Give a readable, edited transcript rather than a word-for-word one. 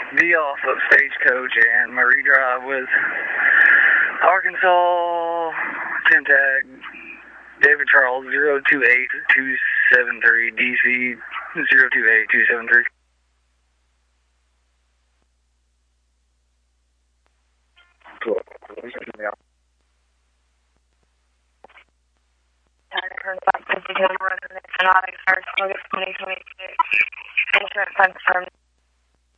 be off of Stagecoach and Murray Drive with Arkansas, Tim Tag, David Charles, 028273, DC 028273. Cool. Insurance confirmed.